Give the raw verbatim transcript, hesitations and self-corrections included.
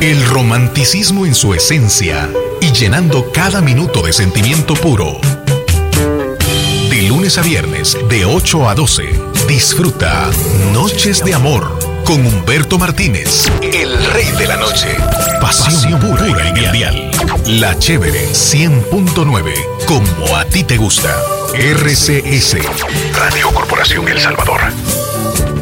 El romanticismo en su esencia y llenando cada minuto de sentimiento puro. De lunes a viernes, de ocho a doce, disfruta Noches de Amor con Humberto Martínez, el rey de la noche. Pasión, Pasión pura, pura y mundial. La Chévere cien punto nueve, como a ti te gusta. R C S, Radio Corporación El Salvador.